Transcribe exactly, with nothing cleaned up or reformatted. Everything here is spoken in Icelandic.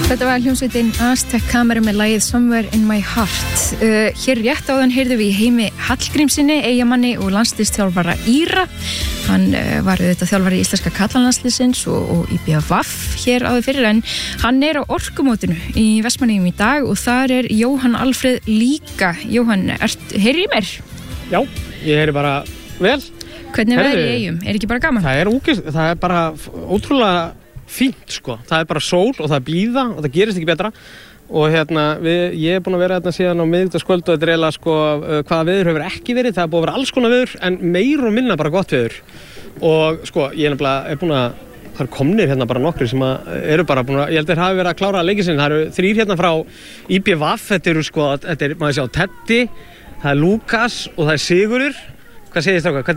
Þetta var hljómsveitin Aztec Camera með lagið Somewhere in my heart. Uh, hér rétt áðan heyrðum við í Heimi Hallgrímssyni, eyjamanni og landsliðsþjálfara Íra. Hann uh, var auðvitað þjálfari íslenska karlalandsliðsins og, og í B V F hér áður fyrir, en hann er á orkumótinu í Vestmannaeyjum í dag og þar er Jóhann Alfreð líka. Jóhann, ert, heyrir í mér? Já, ég heyri bara vel. Hvernig er veðrið í Eyjum? Er ekki bara gaman? Það er, úkist, það er bara ótrúlega fínt, sko. Það er bara sól og það er blíða og það gerist ekki betra. Og hérna, við, ég er búinn að vera hérna síðan á miðvikudagskvöld og þetta er eiginlega sko hvaða veður hefur ekki verið. Það er búið að vera alls konar veður en meir og minna bara gott veður. Og sko, ég er nefnilega er búinn að, það eru komnir hérna bara nokkri sem að eru bara búin að, ég held að þeir hafi verið að klára leikinn sinn. Það eru þrír hérna frá í B V F, þetta eru sko, þetta er, maður sjá Teddi, það er Lukas og það er Sigurður. Hvað segir þið strákar?